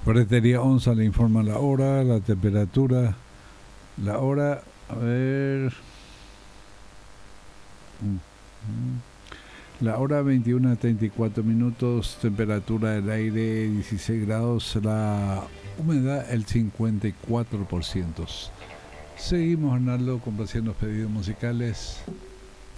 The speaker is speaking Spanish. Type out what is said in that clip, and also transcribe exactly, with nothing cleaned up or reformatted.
Ferretería Onza le informa la hora, la temperatura, la hora, a ver, la hora veintiuno a treinta y cuatro minutos, temperatura del aire dieciséis grados, la humedad el cincuenta y cuatro por ciento. Seguimos, Arnaldo, complaciendo los pedidos musicales.